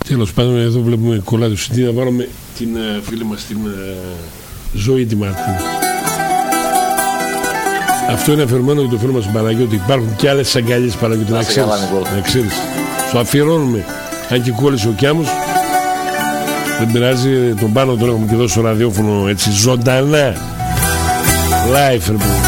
Τέλος πάντων, εδώ βλέπουμε κολλά του CD. Να βάλουμε την φίλη μας την Ζωή τη Μάρτιν. Αυτό είναι αφιερωμένο για το φίλο μας τον Παναγιώτη. Υπάρχουν και άλλες αγκαλιές Παναγιώτη. Να ξέρεις. Σου αφιερώνουμε. Αν και κόλλησε ο Κιάμος, δεν πειράζει. Τον Πάνο τον έχουμε και εδώ στο ραδιόφωνο έτσι ζωντανά. Live, ρε.